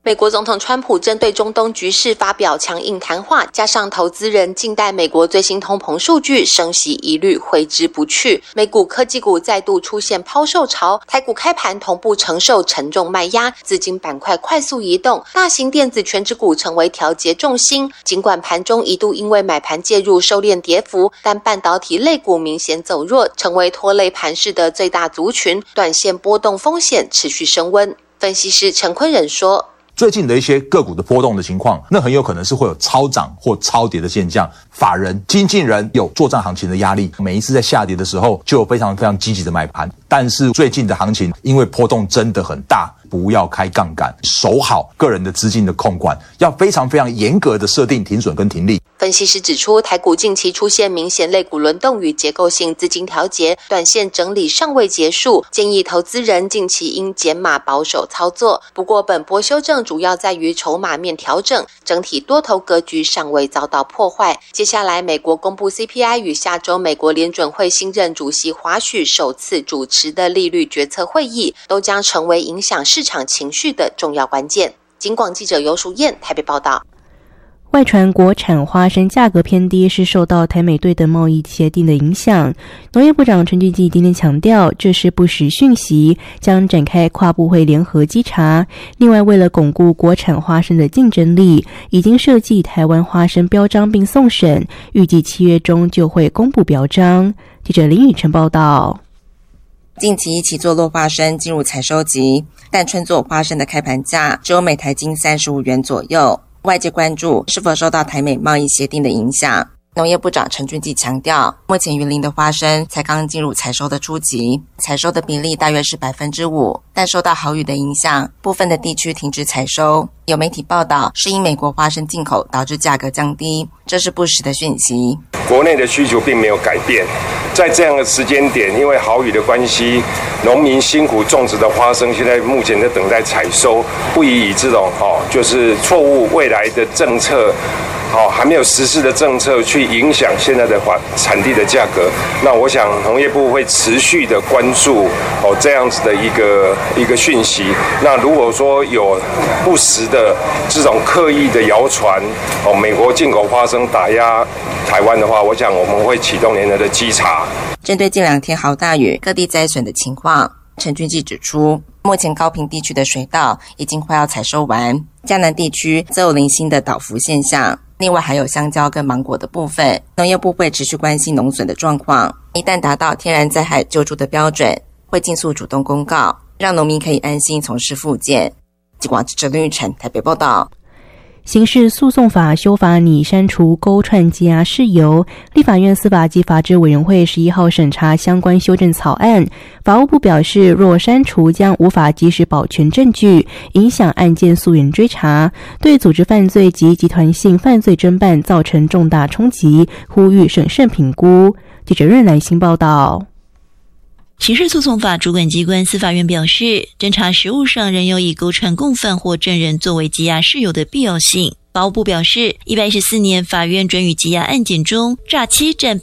美国总统川普针对中东局势发表强硬谈话，加上投资人静待美国最新通膨数据，升息疑虑挥之不去。美股科技股再度出现抛售潮，台股开盘同步承受沉重卖压，资金板块快速移动，大型电子权值股成为调节重心。尽管盘中一度因为买盘介入收敛跌幅，但半导体类股明显走弱，成为拖累盘势的最大族群，短线波动风险持续升温。分析师陈坤仁说， 最近的一些个股的波动的情况，那很有可能是会有超涨或超跌的现象。法人、经纪人有作战行情的压力，每一次在下跌的时候就有非常非常积极的买盘。但是最近的行情因为波动真的很大，不要开杠杆，守好个人的资金的控管，要非常非常严格的设定停损跟停利。 分析师指出，台股近期出现明显类股轮动与结构性资金调节，短线整理尚未结束，建议投资人近期应减码保守操作。不过本波修正主要在于筹码面调整，整体多头格局尚未遭到破坏。接下来美国公布 CPI 与下周美国联准会新任主席华许首次主持的利率决策会议，都将成为影响市场情绪的重要关键。警广记者游淑燕台北报道。 外传国产花生价格偏低是受到台美对等贸易协定的影响。农业部长陈俊基今天强调，这是不实讯息，将展开跨部会联合稽查。另外，为了巩固国产花生的竞争力，已经设计台湾花生标章并送审，预计7月中就会公布标章。记者林宇晨报道。 近期起坐落花生进入采收期，但春作花生的开盘价只有每台斤35元左右。外界关注是否受到台美贸易协定的影响。农业部长陈俊基强调，目前云林的花生才刚进入采收的初期，采收的比例大约是 5%， 但受到豪雨的影响，部分的地区停止采收。有媒体报道是因美国花生进口导致价格降低，这是不实的讯息。 国内的需求并没有改变，在这样的时间点，因为豪雨的关系，农民辛苦种植的花生现在目前在等待采收，不宜以这种就是错误未来的政策还没有实施的政策去影响现在的产地的价格。那我想农业部会持续的关注这样子的一个讯息。那如果说有不实的这种刻意的谣传美国进口花生打压台湾的话，我想我们会启动联合的稽查。 针对近2天豪大雨各地灾损的情况，陈俊基指出，目前高屏地区的水稻已经快要采收完，嘉南地区则有零星的倒伏现象。另外还有香蕉跟芒果的部分，农业部会持续关心农损的状况，一旦达到天然灾害救助的标准，会尽速主动公告，让农民可以安心从事复健。警广记者林玉成台北报道。 刑事诉讼法修法拟删除勾串羁押事由，立法院司法及法制委员会11号审查相关修正草案。法务部表示，若删除将无法及时保全证据，影响案件溯源追查，对组织犯罪及集团性犯罪侦办造成重大冲击，呼吁审慎评估。记者任兰新报道。 刑事诉讼法主管机关司法院表示，侦查实务上仍有以勾串共犯或证人作为羁押事由的必要性。法务部表示，114年法院准予羁押案件中，诈欺占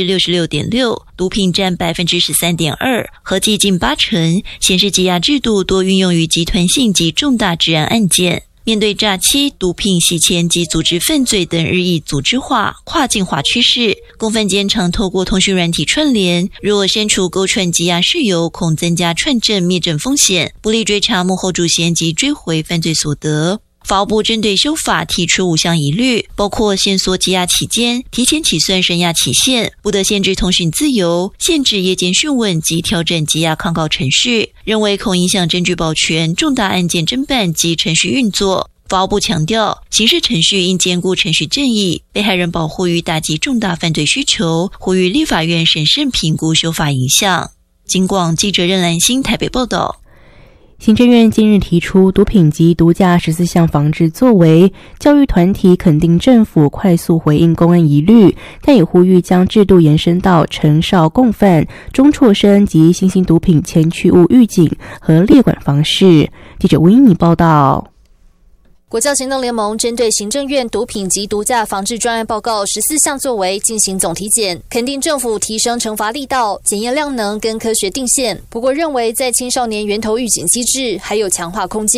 66.6%， 毒品占 13.2%， 合计近80%，显示羁押制度多运用于集团性及重大治安案件。面对诈欺、毒品、洗钱及组织犯罪等日益组织化、跨境化趋势，共犯间常透过通讯软体串联，若删除勾串羁押事由，恐增加串证灭证风险，不利追查幕后主嫌及追回犯罪所得。法务部针对修法提出5项疑虑，包括限缩羁押期间、提前起算声押期限、不得限制通讯自由、限制夜间讯问及调整羁押抗告程序，认为恐影响证据保全、重大案件侦办及程序运作。法务部强调，刑事程序应兼顾程序正义、被害人保护与打击重大犯罪需求，呼吁立法院审慎评估修法影响。警广记者任兰心台北报道。 行政院近日提出毒品及毒驾14项防治作为，教育团体肯定政府快速回应公安疑虑，但也呼吁将制度延伸到成少共犯、中辍生及新兴毒品前驱物预警和列管方式。记者吴英妮报道。 国教行动联盟针对行政院毒品及毒驾防治专案报告14项作为进行总体检，肯定政府提升惩罚力道、检验量能跟科学定线，不过认为在青少年源头预警机制还有强化空间。